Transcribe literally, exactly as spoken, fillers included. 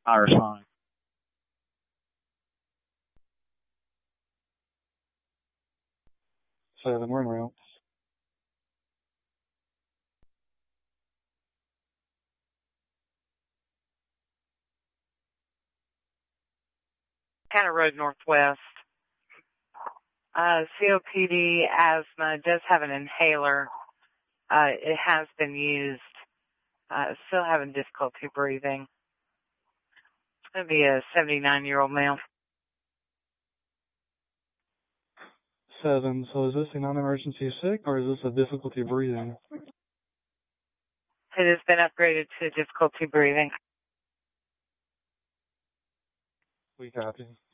Irisonic. Seven, we're en route. County Road Northwest. Uh, C O P D asthma does have an inhaler. Uh, it has been used. Uh, still having difficulty breathing. It's going to be a seventy-nine-year-old male. Seven, so is this a non-emergency sick or is this a difficulty breathing? It has been upgraded to difficulty breathing. We copy.